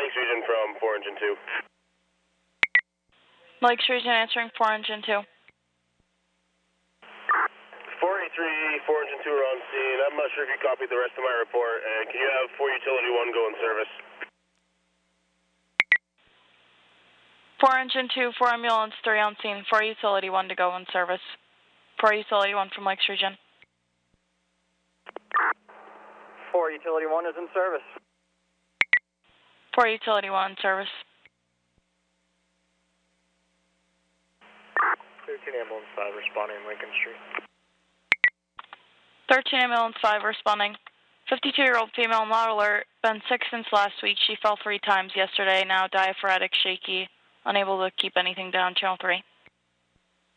Lakes Region from 4 Engine 2. Lakes Region answering 4 Engine 2. 483, 4 Engine 2 are on scene. I'm not sure if you copied the rest of my report. And can you have 4 Utility 1 go in service? 4 Engine 2, 4 Ambulance 3 on scene, 4 Utility 1 to go in service. 4 Utility 1 from Lakes Region. 4 Utility 1 is in service. 4 Utility 1 in service. 13 Ambulance 5 responding Lincoln Street. 13 Ambulance 5 responding. 52-year-old female not alert, been sick since last week. She fell 3 times yesterday, now diaphoretic, shaky, unable to keep anything down, channel 3.